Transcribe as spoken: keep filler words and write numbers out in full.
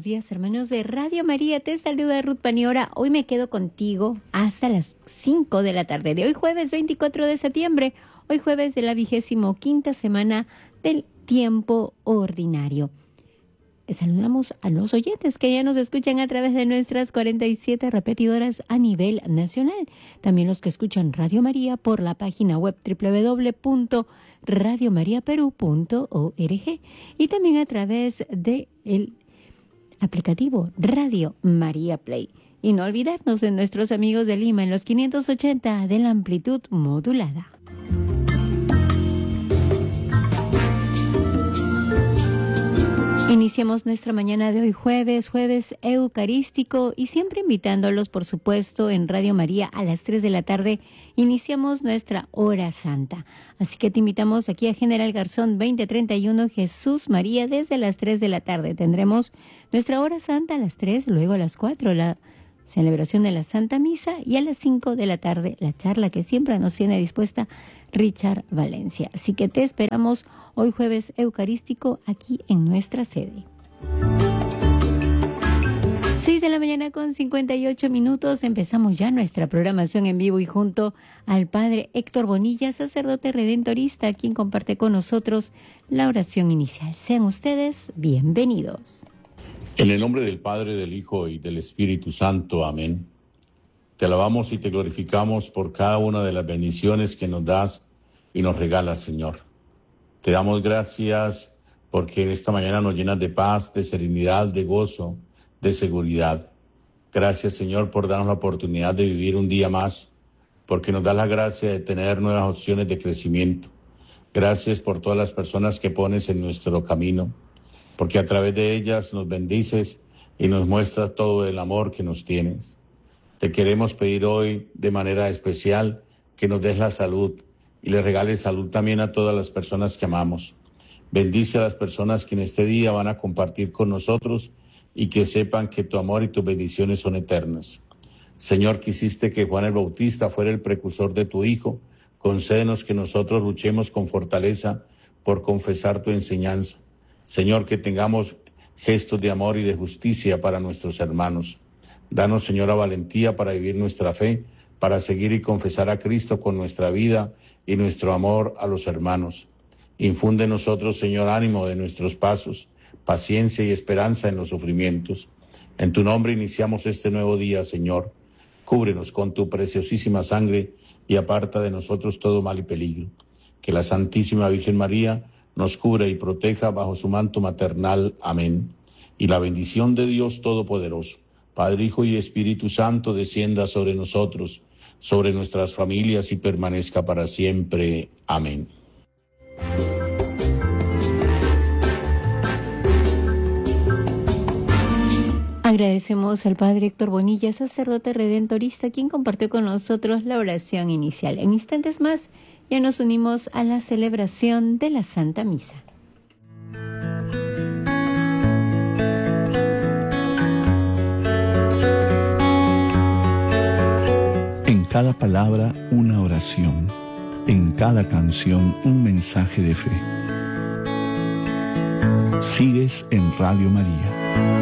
días, hermanos de Radio María. Te saluda Ruth Paniora. Hoy me quedo contigo hasta las cinco de la tarde de hoy jueves veinticuatro de septiembre. Hoy jueves de la vigésimo quinta semana del tiempo ordinario. Saludamos a los oyentes que ya nos escuchan a través de nuestras cuarenta y siete repetidoras a nivel nacional. También los que escuchan Radio María por la página web doble u doble u doble u punto radio maría perú punto org y también a través del aplicativo Radio María Play. Y no olvidarnos de nuestros amigos de Lima en los quinientos ochenta de la amplitud modulada. Iniciamos nuestra mañana de hoy jueves, jueves eucarístico y siempre invitándolos, por supuesto, en Radio María a las tres de la tarde iniciamos nuestra hora santa. Así que te invitamos aquí a General Garzón veinte treinta y uno Jesús María desde las tres de la tarde. Tendremos nuestra hora santa a las tres, luego a las cuatro la celebración de la Santa Misa y a las cinco de la tarde la charla que siempre nos tiene dispuesta Richard Valencia. Así que te esperamos hoy jueves eucarístico aquí en nuestra sede. seis de la mañana con cincuenta y ocho minutos. Empezamos ya nuestra programación en vivo y junto al Padre Héctor Bonilla, sacerdote redentorista, quien comparte con nosotros la oración inicial. Sean ustedes bienvenidos. En el nombre del Padre, del Hijo y del Espíritu Santo. Amén. Te alabamos y te glorificamos por cada una de las bendiciones que nos das y nos regalas, Señor. Te damos gracias porque esta mañana nos llenas de paz, de serenidad, de gozo, de seguridad. Gracias, Señor, por darnos la oportunidad de vivir un día más, porque nos das la gracia de tener nuevas opciones de crecimiento. Gracias por todas las personas que pones en nuestro camino, porque a través de ellas nos bendices y nos muestras todo el amor que nos tienes. Te queremos pedir hoy de manera especial que nos des la salud y le regales salud también a todas las personas que amamos. Bendice a las personas que en este día van a compartir con nosotros y que sepan que tu amor y tus bendiciones son eternas. Señor, quisiste que Juan el Bautista fuera el precursor de tu Hijo. Concédenos que nosotros luchemos con fortaleza por confesar tu enseñanza. Señor, que tengamos gestos de amor y de justicia para nuestros hermanos. Danos, Señora, valentía para vivir nuestra fe, para seguir y confesar a Cristo con nuestra vida y nuestro amor a los hermanos. Infunde en nosotros, Señor, ánimo de nuestros pasos, paciencia y esperanza en los sufrimientos. En tu nombre iniciamos este nuevo día, Señor. Cúbrenos con tu preciosísima sangre y aparta de nosotros todo mal y peligro. Que la Santísima Virgen María nos cubra y proteja bajo su manto maternal. Amén. Y la bendición de Dios Todopoderoso, Padre, Hijo y Espíritu Santo, descienda sobre nosotros, sobre nuestras familias y permanezca para siempre. Amén. Agradecemos al Padre Héctor Bonilla, sacerdote redentorista, quien compartió con nosotros la oración inicial. En instantes más, ya nos unimos a la celebración de la Santa Misa. En cada palabra, una oración. En cada canción, un mensaje de fe. Sigues en Radio María.